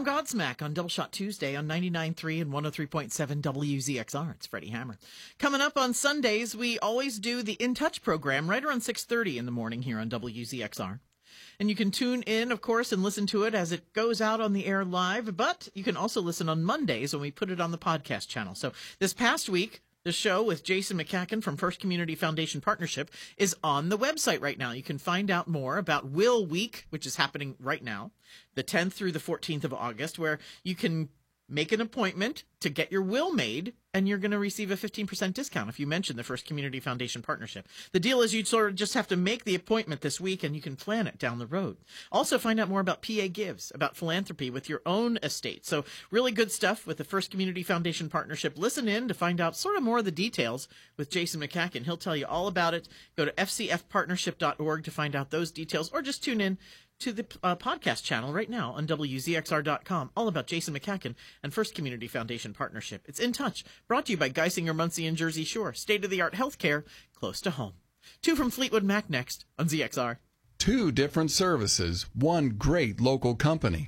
from Godsmack on Double Shot Tuesday on 99.3 and 103.7 WZXR. It's Freddie Hammer. Coming up on Sundays, we always do the In Touch program right around 6:30 in the morning here on WZXR. And you can tune in, of course, and listen to it as it goes out on the air live, but you can also listen on Mondays when we put it on the podcast channel. So this past week, the show with Jason McCacken from First Community Foundation Partnership is on the website right now. You can find out more about Will Week, which is happening right now, the 10th through the 14th of August, where you can make an appointment to get your will made, and you're going to receive a 15% discount if you mention the First Community Foundation Partnership. The deal is you sort of just have to make the appointment this week, and you can plan it down the road. Also find out more about PA Gives, about philanthropy with your own estate. So really good stuff with the First Community Foundation Partnership. Listen in to find out sort of more of the details with Jason McCacken. He'll tell you all about it. Go to fcfpartnership.org to find out those details, or just tune in to the podcast channel right now on WZXR.com, all about Jason McCacken and First Community Foundation Partnership. It's In Touch, brought to you by Geisinger, Muncie, and Jersey Shore. State-of-the-art healthcare close to home. 2 from Fleetwood Mac next on ZXR. 2 different services, 1 great local company.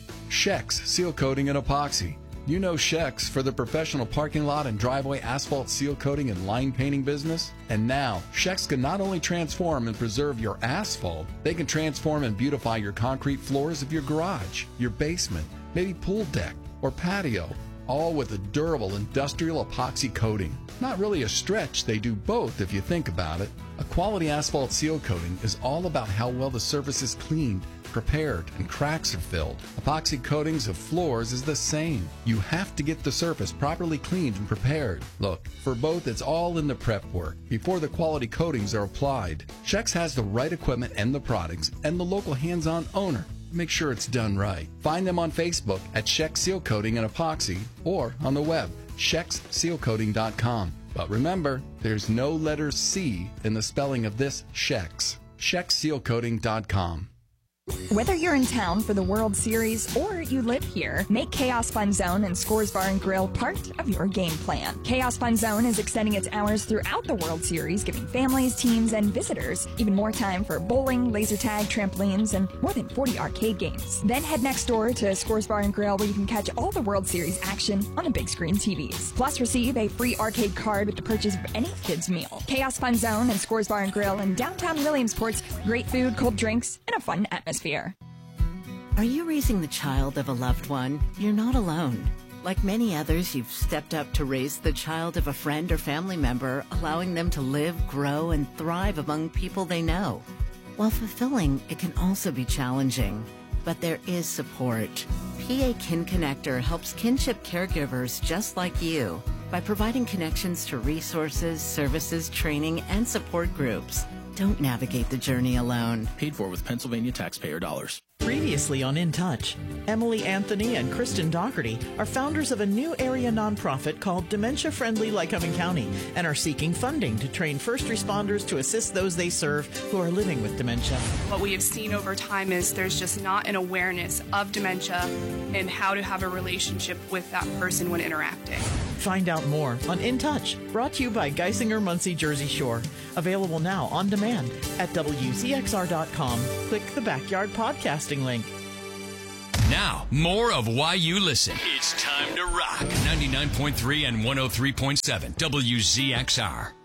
Shex Seal Coating and Epoxy. You know Shex for the professional parking lot and driveway asphalt seal coating and line painting business. And now, Shex can not only transform and preserve your asphalt, they can transform and beautify your concrete floors of your garage, your basement, maybe pool deck or patio, all with a durable industrial epoxy coating. Not really a stretch, they do both if you think about it. A quality asphalt seal coating is all about how well the surface is cleaned, prepared, and cracks are filled. Epoxy coatings of floors is the same. You have to get the surface properly cleaned and prepared. Look, for both it's all in the prep work before the quality coatings are applied. Shex has the right equipment and the products and the local hands-on owner. Make sure it's done right. Find them on Facebook at Shex Seal Coating and Epoxy or on the web, shexsealcoating.com. But remember, there's no letter C in the spelling of this Shex. shexsealcoating.com. Whether you're in town for the World Series or you live here, make Chaos Fun Zone and Scores Bar and Grill part of your game plan. Chaos Fun Zone is extending its hours throughout the World Series, giving families, teams, and visitors even more time for bowling, laser tag, trampolines, and more than 40 arcade games. Then head next door to Scores Bar and Grill, where you can catch all the World Series action on the big screen TVs. Plus, receive a free arcade card with the purchase of any kid's meal. Chaos Fun Zone and Scores Bar and Grill in downtown Williamsport's great food, cold drinks, and a fun atmosphere. Are you raising the child of a loved one? You're not alone. Like many others, you've stepped up to raise the child of a friend or family member, allowing them to live, grow, and thrive among people they know. While fulfilling, it can also be challenging. But there is support. PA Kin Connector helps kinship caregivers just like you by providing connections to resources, services, training, and support groups. Don't navigate the journey alone. Paid for with Pennsylvania taxpayer dollars. Previously on In Touch, Emily Anthony and Kristen Doherty are founders of a new area nonprofit called Dementia Friendly Lycoming County and are seeking funding to train first responders to assist those they serve who are living with dementia. What we have seen over time is there's just not an awareness of dementia and how to have a relationship with that person when interacting. Find out more on In Touch, brought to you by Geisinger, Muncie, Jersey Shore. Available now on demand at WZXR.com. Click the Backyard Podcasting link. Now, more of Why You Listen. It's time to rock. 99.3 and 103.7 WZXR.